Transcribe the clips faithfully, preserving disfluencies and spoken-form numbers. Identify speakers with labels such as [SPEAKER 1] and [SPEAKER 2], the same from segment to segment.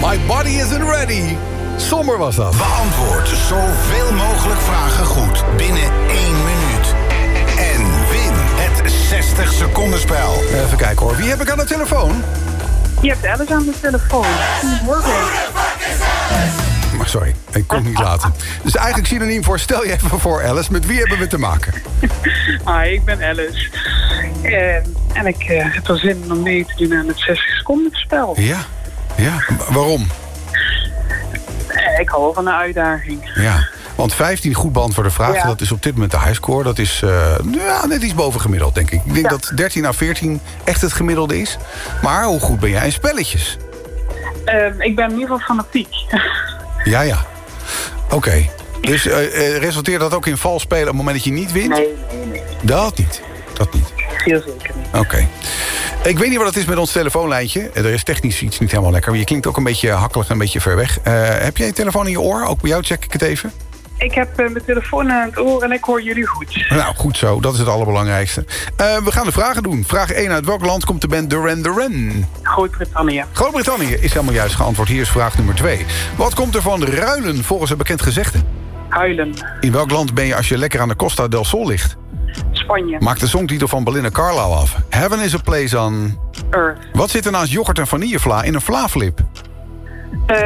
[SPEAKER 1] My body isn't ready. Somber was dat.
[SPEAKER 2] Beantwoord zoveel mogelijk vragen goed binnen één minuut. En win het zestig seconden spel.
[SPEAKER 1] Even kijken hoor. Wie heb ik aan de telefoon?
[SPEAKER 3] Je hebt Alice aan de telefoon. Goedemorgen.
[SPEAKER 1] Maar sorry, ik kon het niet laten. Dus eigenlijk synoniem voor, stel je even voor Alice. Met wie hebben we te maken?
[SPEAKER 3] Hi, ik ben Alice. Uh, en ik uh, heb er zin om mee te doen aan het zestig seconden spel.
[SPEAKER 1] Ja, ja. Waarom?
[SPEAKER 3] Uh, ik hou van de uitdaging.
[SPEAKER 1] Ja, want vijftien goed beantwoorde vragen,
[SPEAKER 3] Ja.
[SPEAKER 1] dat is op dit moment de highscore. Dat is uh, ja, net iets boven gemiddeld, denk ik. Ik denk
[SPEAKER 3] Ja.
[SPEAKER 1] dat dertien à veertien echt het gemiddelde is. Maar hoe goed ben jij in spelletjes?
[SPEAKER 3] Uh, ik ben in ieder geval fanatiek.
[SPEAKER 1] Ja, ja. Oké. Okay. Dus uh, uh, resulteert dat ook in vals spelen op het moment dat je niet wint?
[SPEAKER 3] Nee, nee, nee.
[SPEAKER 1] Dat niet. Dat niet.
[SPEAKER 3] Heel zeker niet.
[SPEAKER 1] Oké. Okay. Ik weet niet wat het is met ons telefoonlijntje. Er is technisch iets niet helemaal lekker. Je klinkt ook een beetje hakkelig en een beetje ver weg. Uh, heb jij je telefoon in je oor? Ook bij jou check ik het even.
[SPEAKER 3] Ik heb uh, mijn telefoon aan het oor en ik hoor jullie goed.
[SPEAKER 1] Nou, goed zo. Dat is het allerbelangrijkste. Uh, we gaan de vragen doen. Vraag één. Uit welk land komt de band Duran Duran?
[SPEAKER 3] Groot-Brittannië.
[SPEAKER 1] Groot-Brittannië is helemaal juist geantwoord. Hier is vraag nummer twee. Wat komt er van ruilen volgens een bekend gezegde?
[SPEAKER 3] Huilen.
[SPEAKER 1] In welk land ben je als je lekker aan de Costa del Sol ligt?
[SPEAKER 3] Spanje.
[SPEAKER 1] Maak de songtitel van Belinda Carlisle af. Heaven is a place on...
[SPEAKER 3] Earth.
[SPEAKER 1] Wat zit er naast yoghurt en vanillevla in een vlaaflip?
[SPEAKER 3] Uh,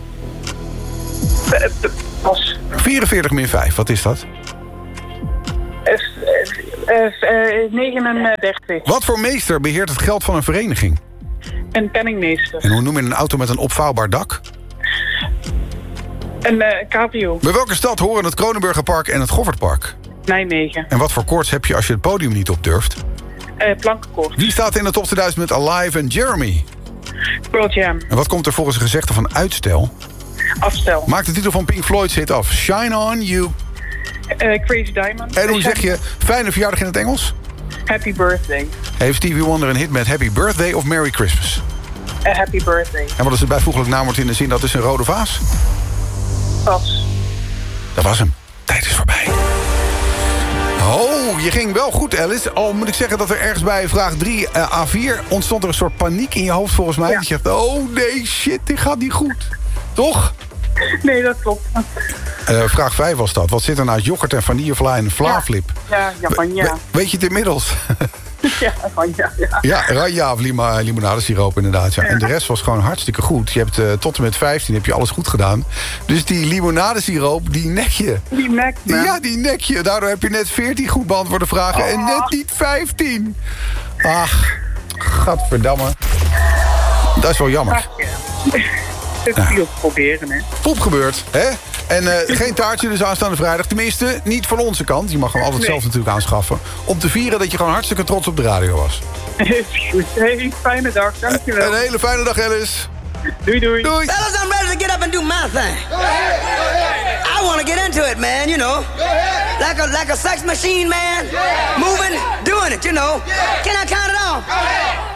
[SPEAKER 3] pas.
[SPEAKER 1] vierenveertig min vijf, wat is dat?
[SPEAKER 3] Uh, uh, uh, negenendertig.
[SPEAKER 1] Wat voor meester beheert het geld van een vereniging?
[SPEAKER 3] Een penningmeester.
[SPEAKER 1] En hoe noem je een auto met een opvouwbaar dak?
[SPEAKER 3] Een uh, cabrio.
[SPEAKER 1] Bij welke stad horen het Kronenburgerpark en het Goffertpark?
[SPEAKER 3] Nijmegen.
[SPEAKER 1] En wat voor koorts heb je als je het podium niet op durft?
[SPEAKER 3] Uh, Plankenkoord.
[SPEAKER 1] Wie staat in de top tweeduizend met Alive en Jeremy?
[SPEAKER 3] Pearl Jam.
[SPEAKER 1] En wat komt er volgens een gezegde van uitstel?
[SPEAKER 3] Afstel.
[SPEAKER 1] Maak de titel van Pink Floyd's hit af. Shine on you.
[SPEAKER 3] Uh, Crazy Diamond.
[SPEAKER 1] En hoe zeg je fijne verjaardag in het Engels?
[SPEAKER 3] Happy Birthday.
[SPEAKER 1] Heeft Stevie Wonder een hit met Happy Birthday of Merry Christmas?
[SPEAKER 3] Uh, happy Birthday.
[SPEAKER 1] En wat is het bijvoeglijk naamwoord in de zin dat is een rode vaas?
[SPEAKER 3] Pas.
[SPEAKER 1] Dat was hem. Tijd is voorbij. Oh, je ging wel goed, Alice. Al moet ik zeggen dat er ergens bij vraag drie uh, A vier... ontstond er een soort paniek in je hoofd volgens mij.
[SPEAKER 3] Ja.
[SPEAKER 1] Dat je dacht, oh nee, shit, dit gaat niet goed. Toch?
[SPEAKER 3] Nee, dat klopt.
[SPEAKER 1] Uh, vraag vijf was dat. Wat zit er naast yoghurt en vanillevla en een vlaaflip?
[SPEAKER 3] Ja, ja, van ja.
[SPEAKER 1] We, weet je het inmiddels?
[SPEAKER 3] Ja, van ja, ja.
[SPEAKER 1] Ja, ranja of lima, limonadesiroop inderdaad. Ja. En de rest was gewoon hartstikke goed. Je hebt uh, tot en met vijftien heb je alles goed gedaan. Dus die limonadesiroop, die nek je.
[SPEAKER 3] Die nek, man.
[SPEAKER 1] Ja, die nek je. Daardoor heb je net veertien goed beantwoorde vragen
[SPEAKER 3] Oh.
[SPEAKER 1] en net niet vijftien. Ach, gadverdamme. Dat is wel jammer.
[SPEAKER 3] Ach, ja. Het is veel proberen, hè.
[SPEAKER 1] Top gebeurd, hè? En uh, geen taartje dus aanstaande vrijdag. Tenminste, niet van onze kant. Je mag hem altijd
[SPEAKER 3] Nee.
[SPEAKER 1] zelf natuurlijk aanschaffen. Om te vieren dat je gewoon hartstikke trots op de radio was.
[SPEAKER 3] Is goed. Hey, fijne dag. Dankjewel.
[SPEAKER 1] Een hele fijne dag, Alice.
[SPEAKER 3] Doei, doei.
[SPEAKER 1] Doei.
[SPEAKER 4] Fellas, I'm ready to get up and do my thing. I want to get into it, man, you know. Like a like a sex machine, man. Moving, doing it, you know. Can I count it off?